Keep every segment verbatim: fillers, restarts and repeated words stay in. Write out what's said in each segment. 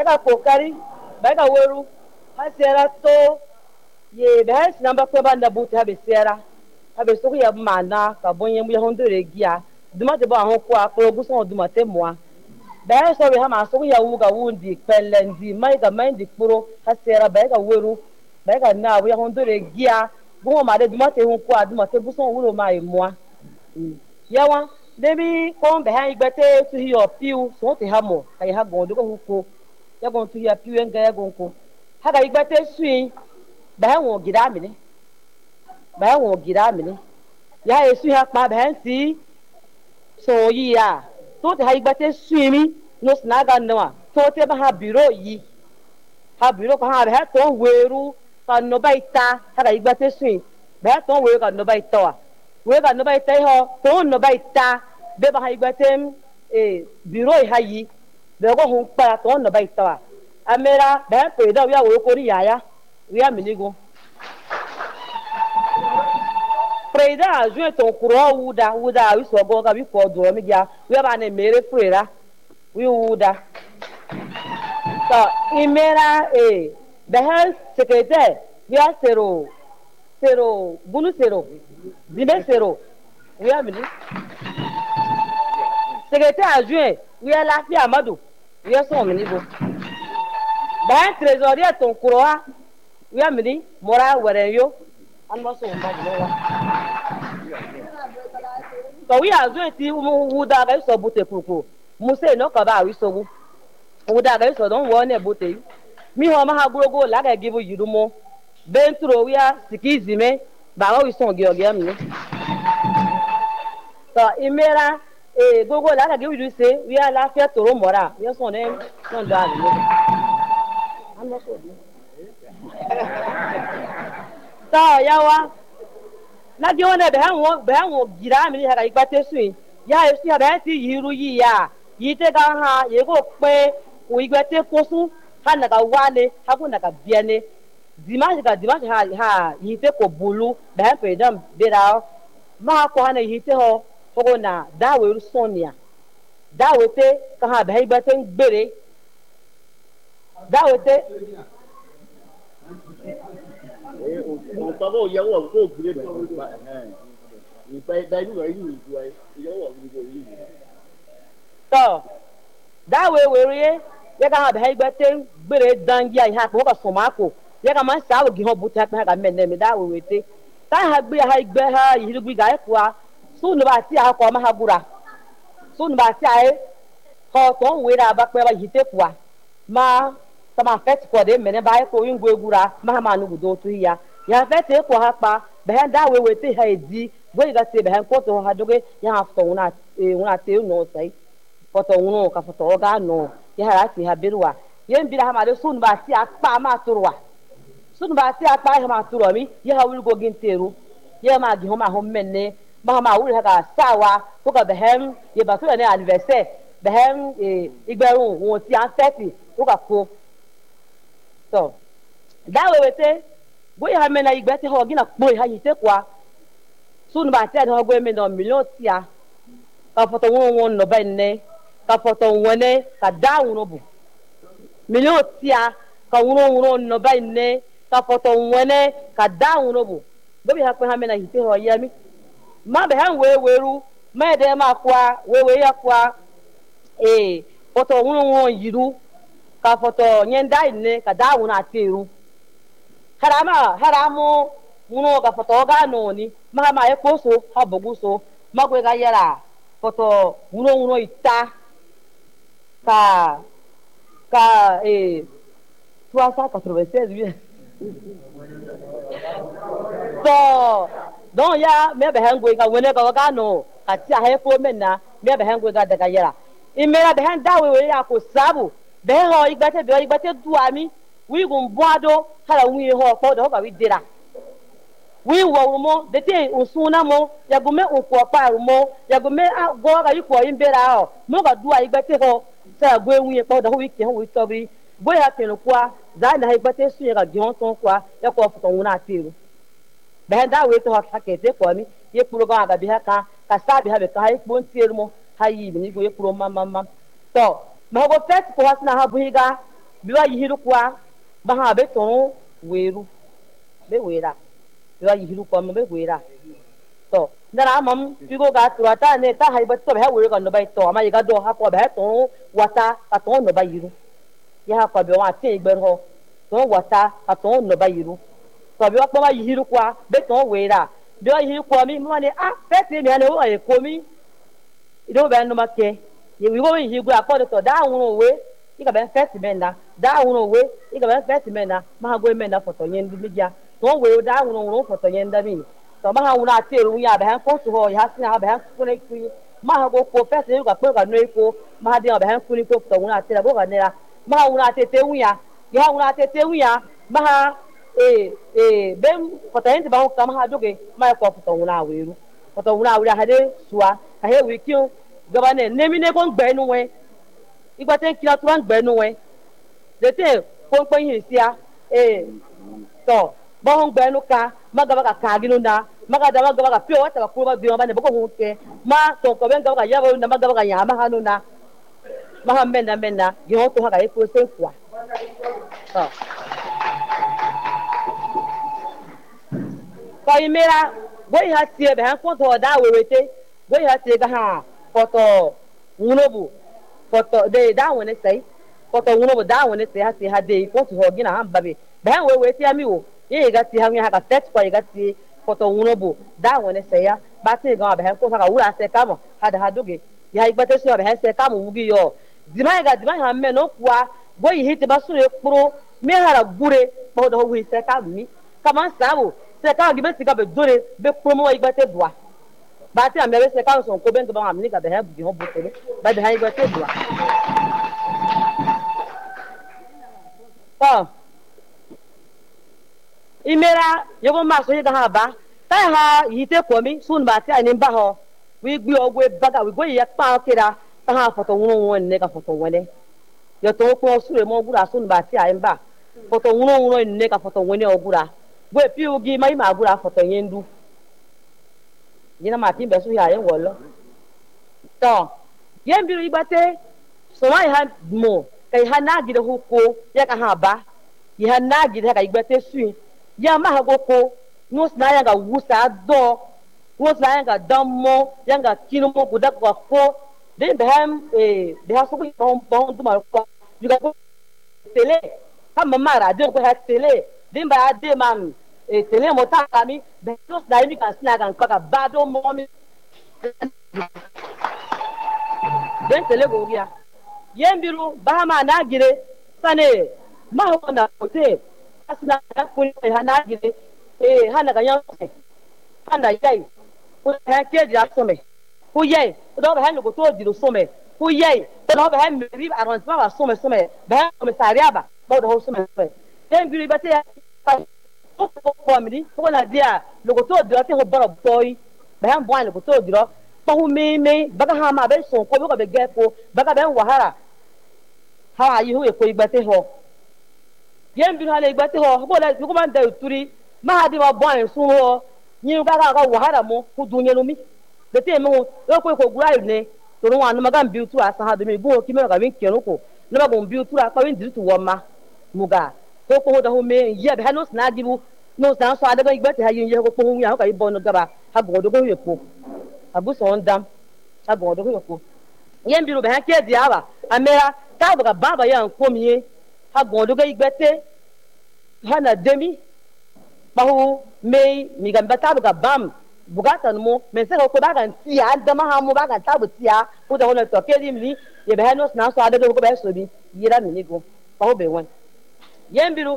bega kokari bega weru hasera to ye behas namba ko banda buti habe sera habe so ya mana ka bonye mu ya hondore gia duma de ba ho ko akro guso duma te moa behas so we ha ma so ya wuga wundi pelendi mai ga mai di kuro hasera bega weru bega na we ya hondore gia bo ma de duma te ho ko duma te guso wuro mai moa yawa debi ko behan igbete to your piu so te ha mo ka ha gondo ko ko ya gon tu ya piu enga ya gon ko ha ga igbete sui ba won gira mi ni ba won gira mi ni ya e sui ha pa ba si so yi ya to te ha igbete sui mi no snaga no to te ba ha biro yi ha biro ko ha ba to weru ka no ba ita ha ga igbete sui ba to weru ka no ba ita we ga no ba ita ho to no ba ita be ba ha igbete e biro ha yi be go hun pa to no ba ita amera be pe da ya wo ko ri ya ya we aminigo preda aju to kuro wuda wuda wi so go ga bi ko do mi ja we ba na mere frera wi wuda so imera e be ha secrétaire we a zero zero bunu zero dime zero we amini secrétaire adjoint we a la fi amadu we so aminigo ba trésorier ton kuro we amini mora were yo anmo so mba diwa so we adjoint ti wuda ga so bute kuku muse no ka ba wi so wu wuda ga so don wo ne bute mi ho ma ha gurogo la ga gibu yirumo bentro we a sikizime ba wa wi so ge oge amini so imera e gogo la ga gibu se we a la fe toro mora we so ne no da ni anmo so ta yawa na di wona be han wo be han wo gira mi ha ga igbate sui ya e si ha be ti yiru yi ya yi te ga ha ye go pe o igbate kosu ha na ga wale ha ko na ga biene dimanche ga dimanche ha ha yi te ko bulu be han pe dam be ra ma ko ha na yi te ho ko na da we ru sonia da we te ka ha be igbate ngbere da we te o tabo ya wo ko gure ba eh ni pa dai lu yi ni ju ai ya wo ni yi to da we we re ya ga ha be igbate gbere dangi ai ha ko ka so ma ko ya ga ma sa wo gi ho buta pa ga men me da we we te ta ha gbe ha igbe ha yi gbe ga ko a su nu ba ti a ko ma ha gura su nu ba ti ai ko to we ra ba pe ba yi te ko a ma sama fet ko de mene ba ko yin gwegura ma ma nu gudo to ya ya fet ko ha pa be da we we te ha edi bo ga te be ko to ha doge ya ha fo una e una te no sai foto uno ka foto ga no ya ha ti ha birwa yen bi da ha ma de sun ba ti apa ma turwa sun ba ti apa ha ma turwa mi ya ha wul go gin teru ya ma gi ho ma ho menne ma ma wul ha ga sawa ko ga be hem ye ba to ne anniversaire be hem e igberun won ti an thirty ko ga ko so da we wete boy ha mena igbete ho gina boy ha yite kwa sunu ba te ho go me no million tia ka foto won won no ba nne ka foto wone ka da won bu million tia ka won won no ba nne ka foto wone ka da won bu do bi ha pe ha mena yite ho ya mi ma be han we weru ma de ma kwa we we ya kwa eh foto won won yiru ka foto nyenda ine ka da wona ateru harama haramu muno ka foto ga no ni ma ma e koso ha boguso magwe ga yara foto muno muno ita ka ka eh trois cent quatre-vingt-seize oui so don ya me be hangwe ga wona ga ga no ka ti ha e fo menna me be hangwe ga daga yara imera be han dawe we ya ko sabu be ho igbate be igbate du ami wi gun boado hala wi ho po do ba wi dira wi wo mo de te usuna mo ya gume unko pa mo ya gume go ga iko imbera o mo ga du igbate ho sa gwe wi po do wi ke ho wi to bi bo ya tenu kwa za na igbate su ya ga jon ton kwa ya ko fu ton na tiru be han dawe to ha kete ko mi ye puro ga ga bi ha ka ka sa bi ha be ka ipo ntiru mo ha yi bi ni go ye puro mama mama to ma go fet ko hasna ha buhiga biwa yihiru kwa ba ha be ton weru be wera biwa yihiru kwa mo be wera to ndara mam bigo ga turata ne ta hai ba to ba weru ga no ba to ma yiga do ha ko ba ton wata ka ton no ba yiru ya ha kwa be wa tin igbe ho ton wata ka ton no ba yiru to biwa pa ma yihiru kwa be ton wera biwa yihiru kwa mi mo ne ah fe ti mi ane o ye ko mi ido be no ma ke ye wi go yihiru akọ to da won we iga ben first mena da won we iga ben first mena ma go mena foto yen bi media to we da won won foto yen da mi to ma ha won ati eru ya be han ko to ho ya sin ha be han ko ne ku ma ha go ko first you ga pe ga no iko ma ha de be han ku ni ko foto won ati la go ga ne la ma ha won ati te wu ya ya won ati te wu ya ma ha eh eh ben foto yen ti ba ko ma ha doge ma ko foto won a weru foto won a weru ha de suwa ha he wi ki o gaba ne nemi ne ko ngbe nu we igba te kila turan gbe nu we de te ko npe yin sia eh to bo hon gbe nu ka magaba ka ka ginu na magada magaba ka pio wata ko ba biyo ba ne boko hu ke ma to ko ben gaba ka yabo na magaba ka ya ma hanu na ma ha menda menda gi ho to ha ka ko se kwa to ko imera bo ha tie be han ko to da wewete bo ha tie ga ha foto ngunobu foto de da woni sei foto ngunobu da woni sei ha ti ha de ko to hogi na hamba be ba we we ti ami wo ye ga ti ha mi ha ka set ko ye ga ti foto ngunobu da woni sei ya ba ti ga ba ha ko ka wura se ka mo ha da ha doge ya igbate so ba ha se ka mo wugi yo dima ga dima ha me no kwa bo yi hiti ba su e kpro me hara gure bo do wi se ka mi kama sabu se ka gi be ti ka be dore be kpro mo igbate bua ba ti amere se ka so ko ben ko ba amni ka be ha bugi ho botere ba de ha igbate bua to imera yogo ma so yi ga ha ba ta ha yite ko mi sun ba ti ani ba ho wi gbi ogwe baga wi go ye pa kira ta ha foto won won ne ka foto won yo to ko sure mo gura sun ba ti ai ba foto won won ne ka foto won ne ogura gwe pi ugi mai ma gura foto yendu yina ma ti be su ya yen wolo to yen biru ibate so mai ha mo kai ha na gide hu ko ya ka ha ba yi ha na gide ka ibate su ya ma ha go ko no sna ya ga wusa do no sna ya ga dammo ya ga kinu mo guda ko ko de be ham eh de ha so ko bon bon du ma ko you ga go tele ka mama ra de ko ha tele de ba de man eh tele mo ta mi de no sna ni ka sna ga ka ba do mo mi den tele go ya yen biru ba ma na gire sane ma ho na ko te asna ka ko ha na gire eh hana ga yan hana yai ko ha ke ja so me ku yai do ba han ko to di so me ku yai to do ba han mi ri aron ba so me so me ba me sariaba ba do so me den biru ba te ko ko mi ko na dia lo ko to di ati ho boro boy ba han bo an lo ko to di ro pa hu me me ba ga ha ma be so ko ko be ge ko ba ga be wahara ha yi hu e ko igbate ho yen biru ha le igbate ho ko la ko man da turi ma ha di ma bo an sun ho yin ga ga ga wahara mo ku dunye no mi de te mo o ko ko gura ne to no anu maga mbi tu asa ha de mi go ki me ga win kenu ko no ma go mbi tu ra pa win diri tu wo ma muga ko ko da ho me ye be ha no sna dibu no sna so ade ga igbate ha yin ye ko ko hu ya ka ibo no gaba ha go do go ye ko abu so ndam ha go do go ye ko yen biru be ha ke di awa amera ka ba ga baba ya nko mi ha go do ga igbate ha na demi bahu me mi ga bata ga bam bugatan mo men se ko ba ga tiya dama ha mo ba ga tabu tiya ko da hono to ke dim ni ye be hanos na so ade ko be so bi yira mi ni go bahu be won yen biru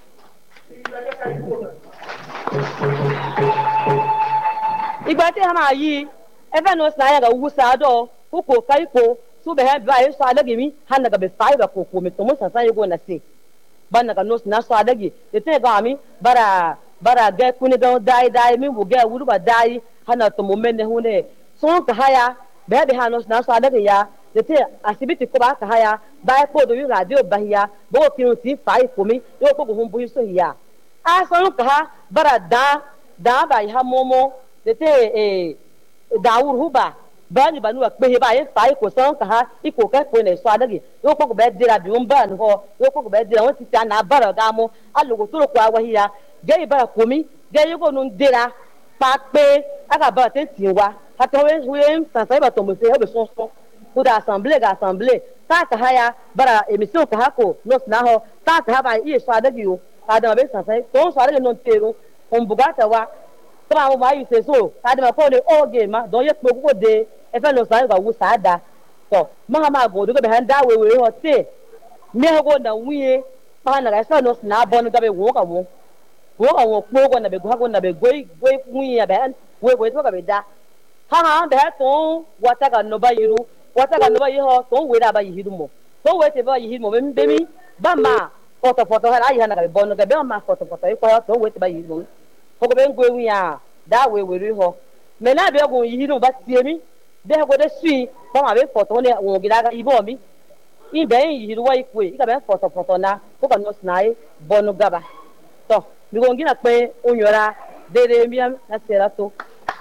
igbate ha ma yi e be no sna ya ga wusa do ko ko kai ko su be ha ba yi so ade mi han ga be fa ba ko ko mi to mo san san ye go na se ban ga no sna so ade gi de te ga mi bara bara ga kuni ga dai dai mi bu ga wuru ba dai hana to mo menne hune so ka haya be be hanos na so ade ya de te asibiti ko ba ka haya ba ko do yu radio ba ya bo ki ti fai ko mi yo ko go bu so ya a so ka ha bara da da ba ha momo de te eh da wuru ba bani banu wa pe ba ye fa iko san ka ha iko ke ko ne so adagi yo ko be dira bi on ba nu ho yo ko be dira won ti ta na bara ga mo alugo to ko awa hiya ge bara komi ge yugo nu dira pa pe aka ba te ti wa ha to we we san sai ba to mo se he be son son ko da assemblée ga assemblée ta ka ha ya bara emission ka ha ko no na ho ta ka ha ba ye so adagi yo ada be san sai to so adagi no tero on bugata wa tọ́ba àwọn ọmọ ayé ṣe so káàdì kó lè óògè má dán yẹ pé kókó de ẹfẹ́ lọ sàn ìgbà wù sáàdà tọ́ máa máa gùn òdúgbò bẹ̀rẹ̀ ń dá wèwè hàn tè mẹ́hẹ́gò nà wúye máa nàgà ẹfẹ́ lọ sàn àbọ̀ nígbà bẹ̀ wọ́n kà wọ́n wọ́n kà wọ́n kpó kọ́ nàbẹ̀ gbọ́ nàbẹ̀ gbé gbé wúye bẹ̀ wèwè tó kà bẹ̀ dá hàn bẹ̀ tó ń wọ́tà kà nọba yìí ru wọ́tà kà nọba yìí hàn tó ń wé dà bá yìí mọ̀ tó ń wé tè bá yìí mọ̀ bẹ́ẹ̀ mi bá ma fọ̀tọ̀fọ̀tọ̀ hàn ayé hàn nàgà bẹ̀ bọ́ nàgà bẹ́ẹ̀ ma fọ̀tọ̀fọ̀tọ̀ yìí kọ́ tó ń wé tè bá yìí mọ̀ kókò bẹ́ẹ̀ ń gbé wúye à da we we ri ho me na be gun yi no ba tie mi be go de sui ba ma be foto ne won gida ga ibo mi i be yi ru wa ikwe i ka be foto foto na ko ka no snai bonu gaba to mi go ngina pe onyora de de mi na sera to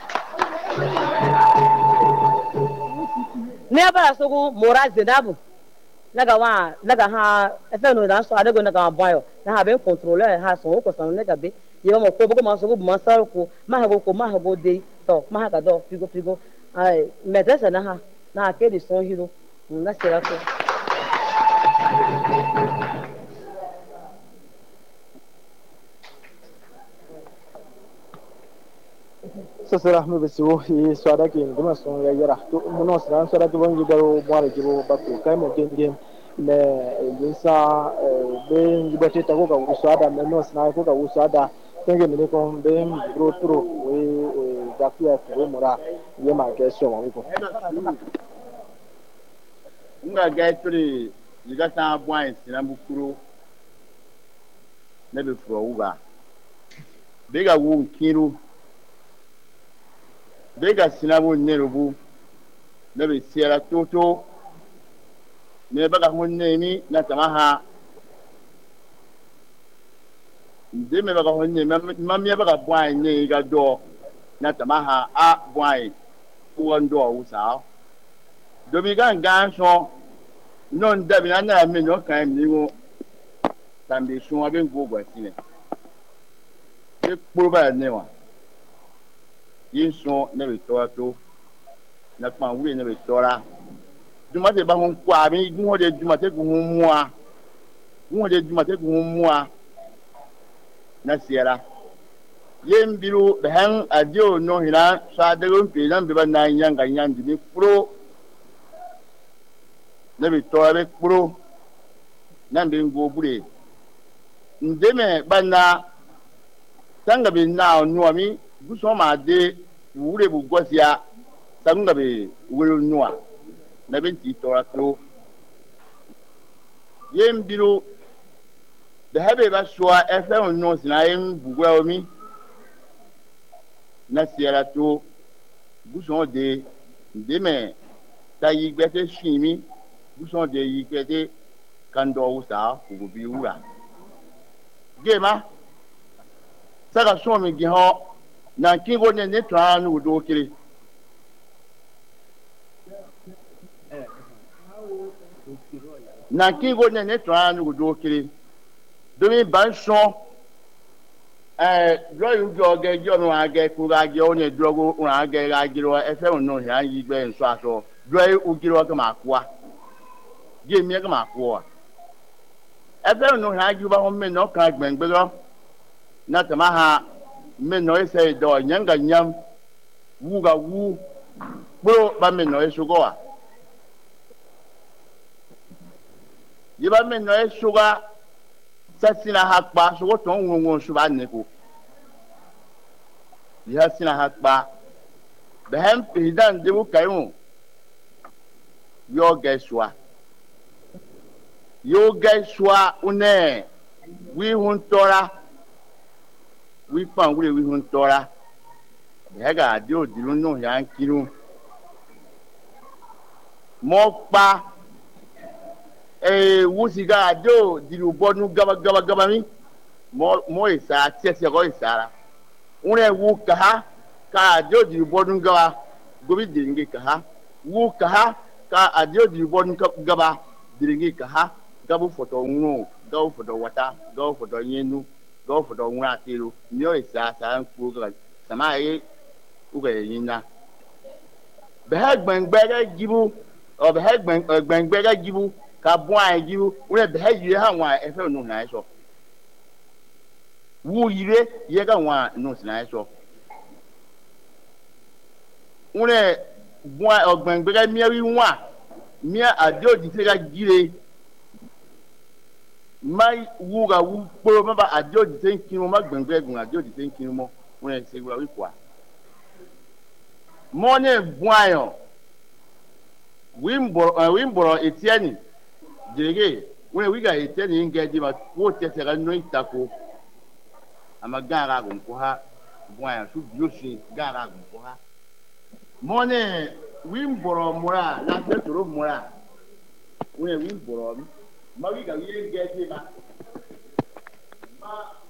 ne ba so go mora zenabu naga wa naga ha efe no da so adego naga boyo na ha be controller ha so ko so naga be yeba mo ko boko ma so go ma sa ko ma ha go ko ma ha go de to ma ha ka do figo figo ai medresa na ha na ke di son hiro na sera ko sasara me besiwo yi swada ke ngoma son ya yara to muno sran swada to bangi daro mware jibo bako kai mo genge me linsa be ngibate ta ko ka swada me no sna ko ka swada tenge me ko be bro tro we gafia ko mora ye ma ke so mo ko nga gaitri liga ta bwan sina bukuro na be furo uba be ga wu kiru bega sinabo nerubu nabe siara toto ne baga honne ni na tamaha de me baga honne mamia baga bwai ne ga do na tamaha a bwai uondo usa do mi gan gan so non da bi na me no kan mi wo tambe so aben go gwa sine e puro ba ne wa yin so ne be to to na pa wure ne be to ra juma te ba hon kwa mi gun de juma te gun mu a gun de juma te gun mu a na siera yen biru be han adio no hina sa de gon pe nan be ba na yan ga yan di pro ne be to be pro nan be ngo bure ndeme bana tanga be na no mi guso ma de wure bu gosia sanunga be wure nuwa na benti tora to yem biro de habe ba soa efe onno sina yem bugwa omi na siara to guso de de me ta yi gbete shimi guso de yi gbete kando usa ku bi ura gema saka so mi gi ho na kingo ne ne twa nu do kire na kingo ne ne twa nu do kire do mi ban so eh lo yu jo ge jo no age ku ga ge o ne drogo un age ga giro e fe no ya yi gbe nso aso do e u giro ka ma kwa ge mi ka ma kwa e fe no ya gi ba ho me no ka gbengbe ro na tama ha me no ese do nyanga nyam wu ga wu bro ba me no eso go a yi ba me no eso ga sasina hakpa so to won won so ba ne ko ya sina hakpa be hem pidan de bu kayu yo gaiswa yo gaiswa une wi hun tora wi pan wure wi hun tora be ga de odiru no ya nkiru mo pa eh wusi ga do diru bonu gaba gaba gaba mi mo mo isa tiese ko isara une wu ka ha ka do diru bonu gaba gobi dingi ka ha wu ka ha ka adio di bon ka gaba diringi ka ha gabu foto nwo gabu foto wata gabu foto yenu gabu foto nwa atiro nyo isa sa nku ga sama yi uga yina be ha gbangbere gibu o be ha gbangbere gibu ka bwan gibu we be ha yire ha nwa efe no na so wu yire ye ga nwa no na so une bwan o gbangbere mi wi nwa mi adio di se ga gire mai wuga wu kporo ma ba adio di se nkinu ma gbangbere gun adio di se nkinu mo une se gura wi kwa mone buayo wimboro uh, wimboro etieni direge we wiga etieni ngeji ma wo tetera no itako amagara gun ko ha buayo su bioshi gara gun ko ha mone wimboro mura na tetoro mura we wimboro ma wiga wi ngeji ma ma